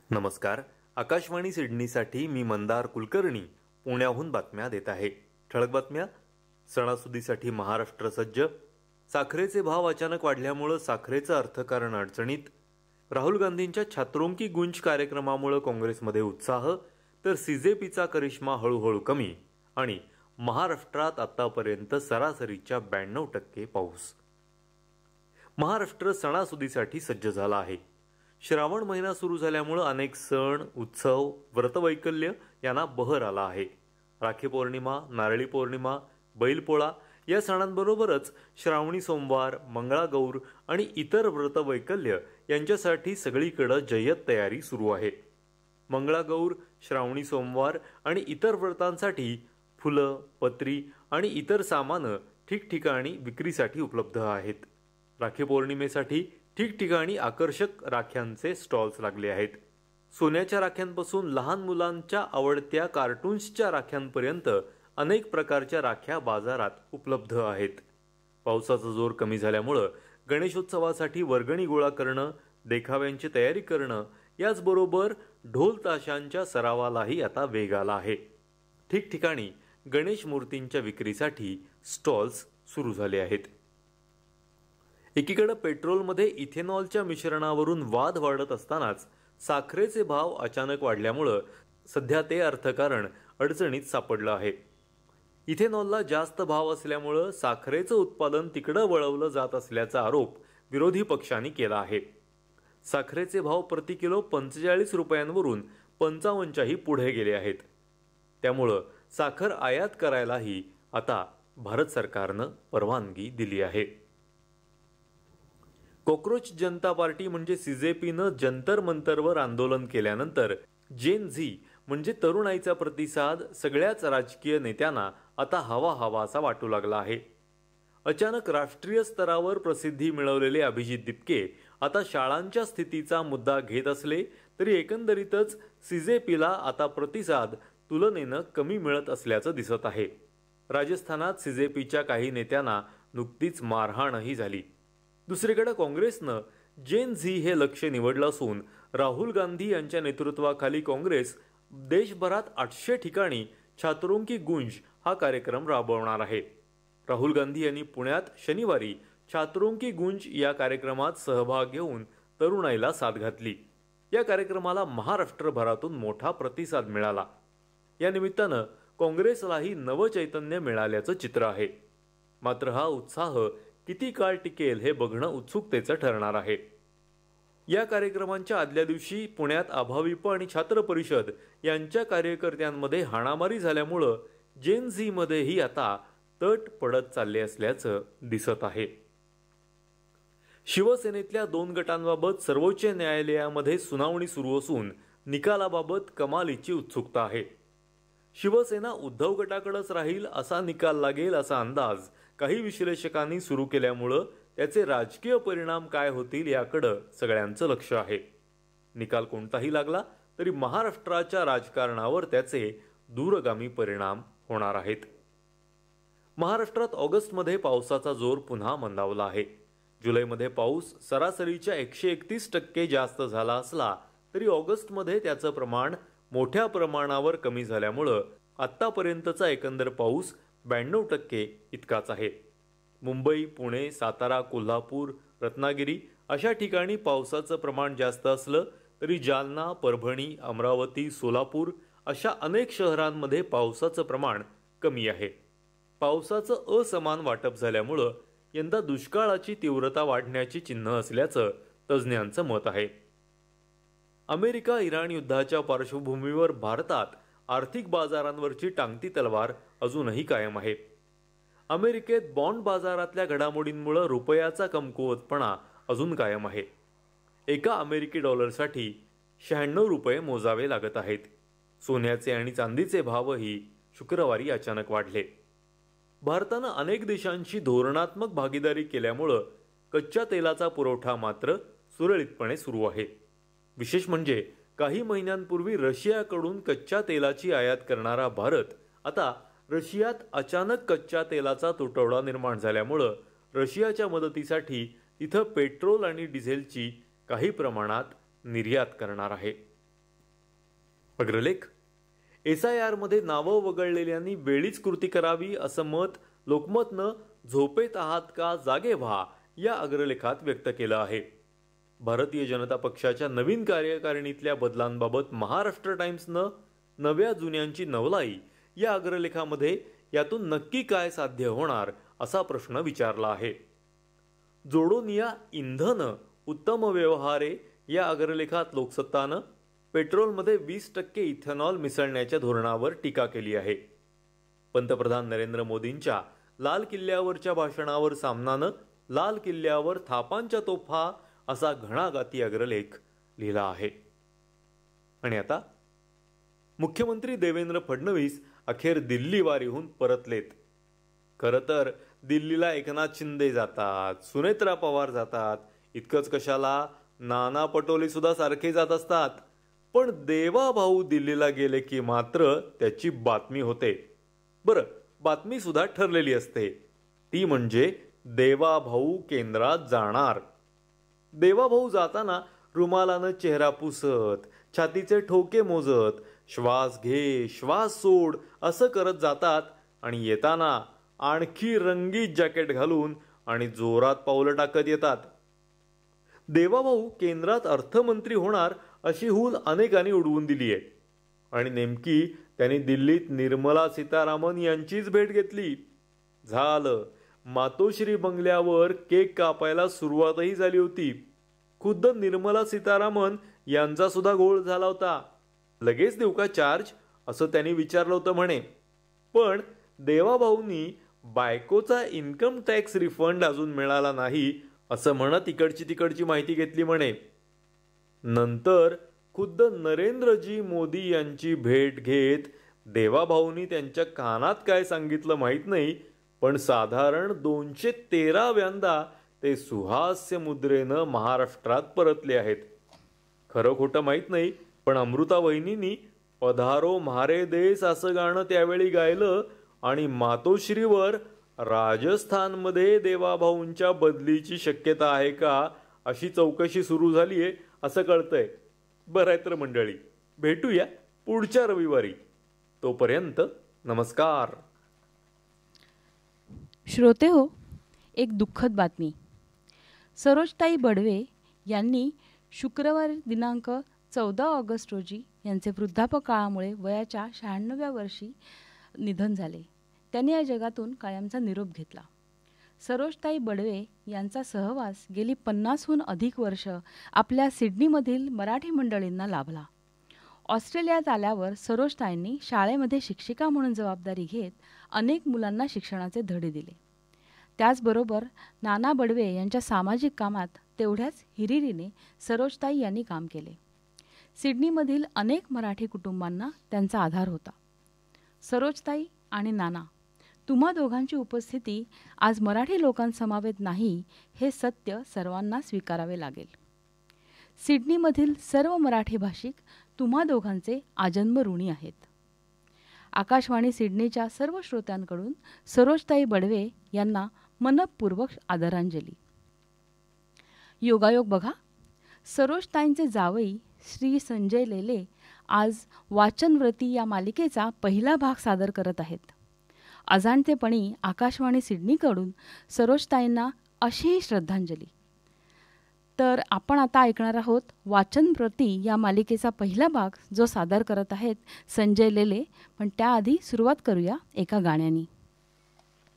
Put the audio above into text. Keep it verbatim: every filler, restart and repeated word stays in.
नमस्कार. आकाशवाणी सिडनीसाठी मी मंदार कुलकर्णी पुण्याहून बातम्या देत आहे. ठळक बातम्या. सणासुदीसाठी महाराष्ट्र सज्ज. साखरेचे भाव अचानक वाढल्यामुळे साखरेचं अर्थकारण अडचणीत. राहुल गांधींच्या छात्रोंकी गुंज कार्यक्रमामुळे काँग्रेसमध्ये उत्साह, तर सीजेपीचा करिश्मा हळूहळू कमी. आणि महाराष्ट्रात आतापर्यंत सरासरीच्या ब्याण्णव टक्के पाऊस. महाराष्ट्र सणासुदीसाठी सज्ज झाला आहे. श्रावण महिना सुरू झाल्यामुळे अनेक सण, उत्सव, व्रतवैकल्य यांना बहर आला आहे. राखी पौर्णिमा, नारळी पौर्णिमा, बैलपोळा या सणांबरोबरच श्रावणी सोमवार, मंगळागौर आणि इतर व्रतवैकल्य यांच्यासाठी सगळीकडे जय्यत तयारी सुरू आहे. मंगळागौर, श्रावणी सोमवार आणि इतर व्रतांसाठी फुलं, पत्री आणि इतर सामान ठिकठिकाणी विक्रीसाठी उपलब्ध आहेत. राखी पौर्णिमेसाठी ठिकठिकाणी आकर्षक राख्यांचे स्टॉल्स लागले आहेत. सोन्याच्या राख्यांपासून लहान मुलांच्या आवडत्या कार्टून्सच्या राख्यांपर्यंत अनेक प्रकारच्या राख्या बाजारात उपलब्ध आहेत. पावसाचा जोर कमी झाल्यामुळे गणेशोत्सवासाठी वर्गणी गोळा करणं, देखाव्यांची तयारी करणं, याचबरोबर ढोल ताशांच्या सरावालाही आता वेग आला आहे. ठिकठिकाणी गणेश मूर्तींच्या विक्रीसाठी स्टॉल्स सुरू झाले आहेत. एकीकडे पेट्रोलमध्ये इथेनॉलच्या मिश्रणावरून वाद वाढत असतानाच साखरेचे भाव अचानक वाढल्यामुळे सध्या ते अर्थकारण अडचणीत सापडलं आहे. इथेनॉलला जास्त भाव असल्यामुळे साखरेचं उत्पादन तिकडे वळवलं जात असल्याचा आरोप विरोधी पक्षांनी केला आहे. साखरेचे भाव प्रति किलो पंचेचाळीस रुपयांवरून पंचावन्नच्याही पुढे गेले आहेत. त्यामुळं साखर आयात करायलाही आता भारत सरकारनं परवानगी दिली आहे. कॉक्रोच जनता पार्टी म्हणजे सीजेपीनं जंतर मंतरवर आंदोलन केल्यानंतर जेन झी म्हणजे तरुणाईचा प्रतिसाद सगळ्याच राजकीय नेत्यांना आता हवा हवासा वाटू लागला आहे. अचानक राष्ट्रीय स्तरावर प्रसिद्धी मिळवलेले अभिजित दिपके आता शाळांच्या स्थितीचा मुद्दा घेत असले तरी एकंदरीतच सीजेपीला आता प्रतिसाद तुलनेनं कमी मिळत असल्याचं दिसत आहे. राजस्थानात सीजेपीच्या काही नेत्यांना नुकतीच मारहाणही झाली. दुसरीकडे काँग्रेसनं जेन झी हे लक्ष्य निवडलं असून राहुल गांधी यांच्या नेतृत्वाखाली काँग्रेस देशभरात आठशे ठिकाणी छात्रोंकी गुंज हा कार्यक्रम राबवणार आहे. राहुल गांधी यांनी पुण्यात शनिवारी छात्रोंकी गुंज या कार्यक्रमात सहभाग घेऊन तरुणाईला साथ घातली. या कार्यक्रमाला महाराष्ट्रभरातून मोठा प्रतिसाद मिळाला. या निमित्तानं काँग्रेसलाही नवचैतन्य मिळाल्याचं चित्र आहे. मात्र हा उत्साह किती काळ टिकेल हे बघणं उत्सुकतेचं ठरणार आहे. या कार्यक्रमांच्या आदल्या दिवशी पुण्यात अभाविप आणि छात्र परिषद यांच्या कार्यकर्त्यांमध्ये हाणामारी झाल्यामुळं जेन झी मध्येही आता तट पडत चालले असल्याचं दिसत आहे. शिवसेनेतल्या दोन गटांबाबत सर्वोच्च न्यायालयामध्ये सुनावणी सुरू असून निकालाबाबत कमालीची उत्सुकता आहे. शिवसेना उद्धव गटाकडेच राहील असा निकाल लागेल असा अंदाज काही विश्लेषकांनी सुरू केल्यामुळं त्याचे राजकीय परिणाम काय होतील याकडे सगळ्यांचं लक्ष आहे. निकाल कोणताही लागला तरी महाराष्ट्राच्या राजकारणावर त्याचे दूरगामी परिणाम होणार आहेत. महाराष्ट्रात ऑगस्टमध्ये पावसाचा जोर पुन्हा मंदावला आहे. जुलैमध्ये पाऊस सरासरीच्या एकशे एकतीस टक्के जास्त झाला असला तरी ऑगस्टमध्ये त्याचं प्रमाण मोठ्या प्रमाणावर कमी झाल्यामुळं आत्तापर्यंतचा एकंदर पाऊस ब्याण्णव टक्के इतकाच आहे. मुंबई, पुणे, सातारा, कोल्हापूर, रत्नागिरी अशा ठिकाणी पावसाचं प्रमाण जास्त असलं तरी जालना, परभणी, अमरावती, सोलापूर अशा अनेक शहरांमध्ये पावसाचं प्रमाण कमी आहे. पावसाचं असमान वाटप झाल्यामुळं यंदा दुष्काळाची तीव्रता वाढण्याची चिन्ह असल्याचं तज्ज्ञांचं मत आहे. अमेरिका इराण युद्धाच्या पार्श्वभूमीवर भारतात आर्थिक बाजारांवरची टांगती तलवार अजूनही कायम आहे. अमेरिकेत बॉन्ड बाजारातल्या घडामोडींमुळे रुपयाचा कमकुवतपणा अजून कायम आहे. एका अमेरिकी डॉलरसाठी शहाण्णव रुपये मोजावे लागत आहेत. सोन्याचे आणि चांदीचे भावही शुक्रवारी अचानक वाढले. भारतानं अनेक देशांशी धोरणात्मक भागीदारी केल्यामुळं कच्च्या तेलाचा पुरवठा मात्र सुरळीतपणे सुरू आहे. विशेष म्हणजे काही महिन्यांपूर्वी रशियाकडून कच्च्या तेलाची आयात करणारा भारत आता रशियात अचानक कच्च्या तेलाचा तुटवडा निर्माण झाल्यामुळं रशियाच्या मदतीसाठी तिथं पेट्रोल आणि डिझेलची काही प्रमाणात निर्यात करणार आहे. अग्रलेख. एस आय आरमध्ये नावं वगळलेल्यांनी वेळीच कृती करावी असं मत लोकमतनं झोपेत आहात का जागे व्हा या अग्रलेखात व्यक्त केलं आहे. भारतीय जनता पक्षाच्या नवीन कार्यकारिणीतल्या बदलांबाबत महाराष्ट्र टाइम्सनं नव्या जुन्यांची नवलाई या अग्रलेखामध्ये यातून नक्की काय साध्य होणार असा प्रश्न विचारला आहे. जोडून या इंधन उत्तम व्यवहारे या अग्रलेखात लोकसत्तानं पेट्रोलमध्ये वीस टक्के इथेनॉल मिसळण्याच्या धोरणावर टीका केली आहे. पंतप्रधान नरेंद्र मोदींच्या लाल किल्ल्यावरच्या भाषणावर सामनानं लाल किल्ल्यावर थापांच्या तोफा असा घणाघाती अग्रलेख लिहिला आहे. आणि आता मुख्यमंत्री देवेंद्र फडणवीस अखेर दिल्ली वारीहून परतलेत. खरं तर दिल्लीला एकनाथ शिंदे जातात, सुनेत्रा पवार जातात, इतकंच कशाला नाना पटोले सुद्धा सारखे जात असतात. पण देवा भाऊ दिल्लीला गेले की मात्र त्याची बातमी होते. बरं, बातमी सुद्धा ठरलेली असते. ती म्हणजे देवा भाऊ केंद्रात जाणार. देवा भाऊ जाताना रुमालानं चेहरा पुसत, छातीचे ठोके मोजत, श्वास घे श्वास सोड असं करत जातात आणि येताना आणखी रंगीत जॅकेट घालून आणि जोरात पावलं टाकत येतात. देवाभाऊ केंद्रात अर्थमंत्री होणार अशी हूल अनेकांनी उडवून दिली आहे आणि नेमकी त्यांनी दिल्लीत निर्मला सीतारामन यांचीच भेट घेतली. झालं, मातोश्री बंगल्यावर केक कापायला सुरुवातही झाली होती. खुद्द निर्मला सीतारामन यांचा सुद्धा घोळ झाला होता. लगेच देऊ का चार्ज असं त्यांनी विचारलं होतं म्हणे. पण देवाभाऊंनी बायकोचा इन्कम टॅक्स रिफंड अजून मिळाला नाही असं म्हणत तिकडची तिकडची माहिती घेतली म्हणे. नंतर खुद्द नरेंद्रजी मोदी यांची भेट घेत देवाभाऊंनी त्यांच्या कानात काय सांगितलं माहीत नाही, पण साधारण दोनशे तेराव्यांदा ते सुहास्य मुद्रेनं महाराष्ट्रात परतले आहेत. खरं खोटं माहीत नाही, पण अमृता वहिनींनी पधारो म्हारे देश असं गाणं त्यावेळी गायलं आणि मातोश्रीवर राजस्थानमध्ये देवाभाऊंच्या बदलीची शक्यता आहे का अशी चौकशी सुरू झाली आहे असं कळतंय. बरं आहे तर मंडळी, भेटूया पुढच्या रविवारी. तोपर्यंत नमस्कार. श्रोते हो, एक दुःखद बातमी. सरोजताई बडवे यांनी शुक्रवार दिनांक चौदा ऑगस्ट रोजी यांचे वृद्धापकाळामुळे वयाच्या शहाण्णव्या वर्षी निधन झाले. त्यांनी या जगातून कायमचा निरोप घेतला. सरोजताई बडवे यांचा सहवास गेली पन्नासहून अधिक वर्ष आपल्या सिडनीमधील मराठी मंडळींना लाभला. ऑस्ट्रेलियात आल्यावर सरोजताईंनी शाळेमध्ये शिक्षिका म्हणून जबाबदारी घेत अनेक मुलांना शिक्षणाचे धडे दिले. त्याचबरोबर नाना बडवे यांच्या सामाजिक कामात तेवढ्याच हिरिरीने सरोजताई यांनी काम केले. सिडनीमधील अनेक मराठी कुटुंबांना त्यांचा आधार होता. सरोजताई आणि नाना तुम्हा दोघांची उपस्थिती आज मराठी लोकांसमवेत नाही हे सत्य सर्वांना स्वीकारावे लागेल. सिडनीमधील सर्व मराठी भाषिक तुम्हा दोघांचे आजन्म ऋणी आहेत. आकाशवाणी सिडनीच्या सर्व श्रोत्यांकडून सरोजताई बडवे यांना मनपूर्वक आदरांजली. योगायोग बघा, सरोजताईंचे जावई श्री संजय लेले आज वाचनव्रती या मालिकेचा पहिला भाग सादर करत आहेत. अजाणतेपणी आकाशवाणी सिडनीकडून सरोजताईंना अशीही श्रद्धांजली. तर आपण आता ऐकणार आहोत वाचनव्रती या मालिकेचा पहिला भाग, जो सादर करत आहेत संजय लेले. पण त्याआधी सुरुवात करूया एका गाण्यानी.